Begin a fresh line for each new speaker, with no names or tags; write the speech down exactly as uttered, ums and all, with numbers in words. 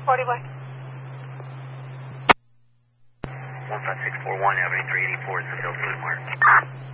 forty one.
one five six four one, Avenue three eighty-four is the Bill Food Mart.